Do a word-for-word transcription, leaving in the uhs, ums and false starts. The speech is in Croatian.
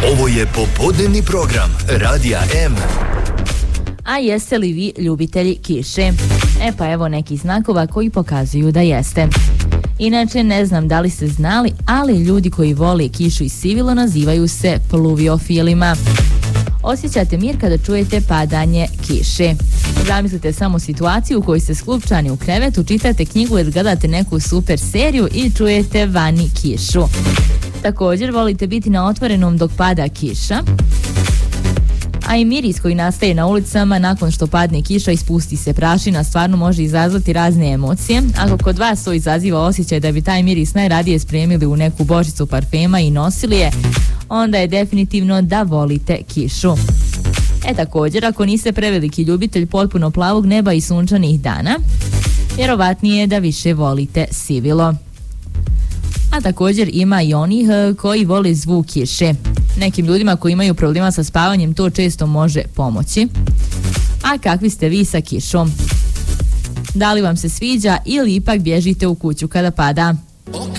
Ovo je popodnevni program Radija M. A jeste li vi ljubitelji kiše? E pa evo nekih znakova koji pokazuju da jeste. Inače, ne znam da li ste znali, ali ljudi koji vole kišu i sivilo nazivaju se pluviofilima. Osjećate mir kada čujete padanje kiše. Zamislite samo situaciju u kojoj ste sklupčani u krevetu, čitate knjigu ili gledate neku super seriju i čujete vani kišu. Također volite biti na otvorenom dok pada kiša. A i miris koji nastaje na ulicama nakon što padne kiša i spusti se prašina stvarno može izazvati razne emocije. Ako kod vas to izaziva osjećaj da bi taj miris najradije spremili u neku božicu parfema i nosili je, onda je definitivno da volite kišu. E također, ako niste preveliki ljubitelj potpuno plavog neba i sunčanih dana, vjerovatnije je da više volite sivilo. A također ima i onih koji vole zvuk kiše. Nekim ljudima koji imaju problema sa spavanjem to često može pomoći. A kakvi ste vi sa kišom? Da li vam se sviđa ili ipak bježite u kuću kada pada? Ok,